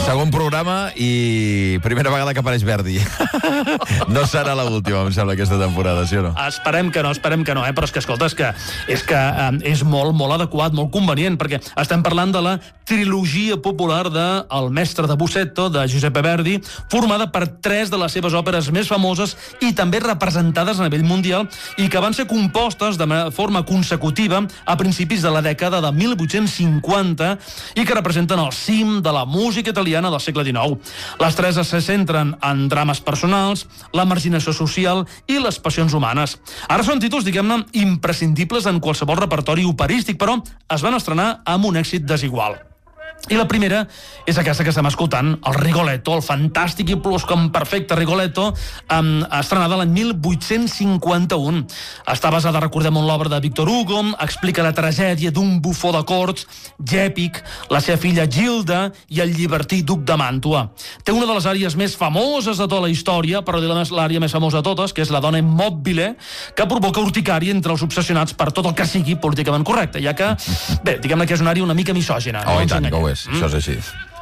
Segon programa i primera vegada que apareix Verdi. No serà l'última, em sembla, aquesta temporada, sí o no? Esperem que no, però és que, escolta, és molt adequat, molt convenient, perquè estem parlant de la trilogia popular de El mestre de Bussetto, de Giuseppe Verdi, formada per 3 de les seves òperes més famoses i també representades a nivell mundial i que van ser compostes de forma consecutiva a principis de la dècada de 1850 i que representen el cim de la música italiana del segle XIX. Les 3 se centren en drames personals, la marginació social i les passions humanes. Ara són títols, diguem-ne, imprescindibles en qualsevol repertori operístic, però es van estrenar amb un èxit desigual. I la primera és aquesta que estem escoltant, el Rigoletto, el fantàstic i plus com perfecte Rigoletto, estrenada l'any 1851. Està basada, recordem, en l'obra de Victor Hugo, explica la tragèdia d'un bufó de corts, Gèpic, la seva filla Gilda i el llibertí duc de Màntua. Té una de les àrees més famoses de tota la història, però l'àrea més famosa de totes, que és la dona immòbile, que provoca urticària entre els obsessionats per tot el que sigui políticament correcte, ja que, bé, diguem-ne que és una àrea una mica misògina. Oh, i tant, que ho és, això és així.